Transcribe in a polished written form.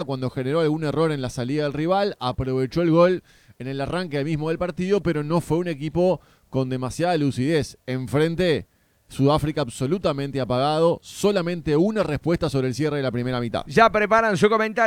cuando generó algún error en la salida del rival, aprovechó el gol en el arranque mismo del partido, pero no fue un equipo con demasiada lucidez. Enfrente, Sudáfrica absolutamente apagado, solamente una respuesta sobre el cierre de la primera mitad. Ya preparan su comentario.